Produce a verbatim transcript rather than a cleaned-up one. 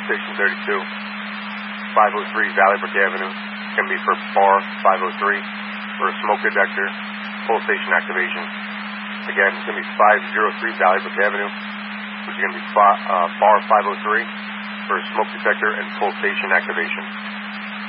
Station thirty-two, five oh three Valley Brook Avenue. It's going to be for bar five oh three for a smoke detector, pull station activation. Again, it's going to be five oh three Valley Brook Avenue, which is going to be fi- uh, bar five oh three for a smoke detector and pull station activation.